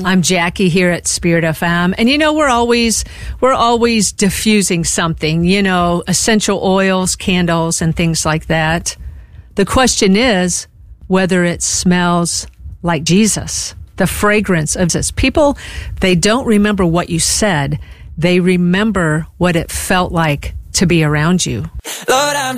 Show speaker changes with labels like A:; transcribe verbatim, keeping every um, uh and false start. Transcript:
A: I'm Jackie here at Spirit F M. And you know, we're always, we're always diffusing something, you know, essential oils, candles, and things like that. The question is whether it smells like Jesus, the fragrance of Jesus. People, they don't remember what you said. They remember what it felt like to be around you. Lord, I'm